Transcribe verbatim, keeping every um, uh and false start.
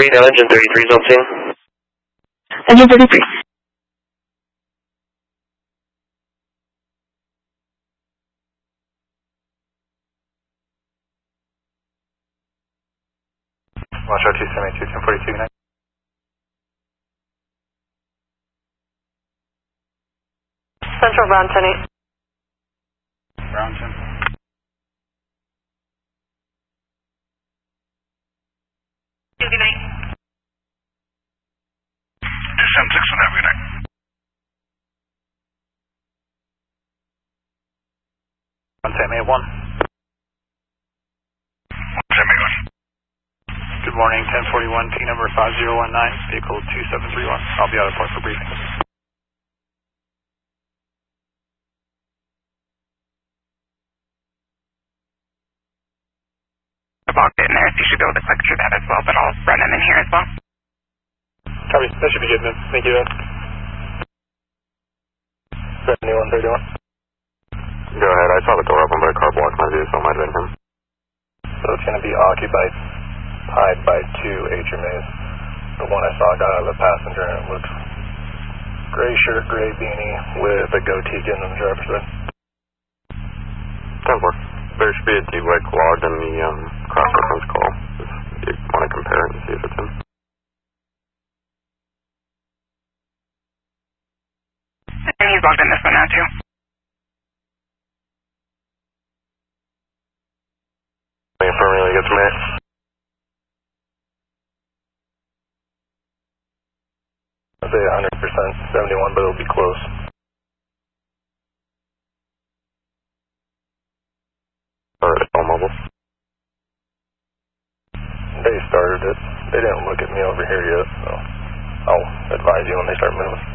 three, now engine thirty-three is on scene. Engine thirty-three. Watch out two seventy-two, ten forty-two, good night. Central Brown ten eight. Brown ten. Good night. Descent six one, have a good night. one ten eight one. one ten eight one. Good morning, ten forty-one, T number five zero one nine, vehicle two seven three one. I'll be out of port for briefing. About getting there, so you should be able to click through that as well, but I'll run them in here as well. Copy, that should be good then. Thank you, Ed. seventy-one thirty-one. Go ahead, I saw the door open, but a car blocked my view, so it might have been him. So it's going to be occupied, tied by two H M As. The one I saw got out of the passenger and it looks gray shirt, gray beanie with a goatee getting in the driver's side. ten four. There should be a D WAC logged in the um, cross-reference call if you want to compare it and see if it's him. And he's logged in this one now too. Affirming that gets me. I'd say one hundred percent, seventy-one, but it'll be close. Alright, all mobile. They started it. They didn't look at me over here yet, so I'll advise you when they start moving.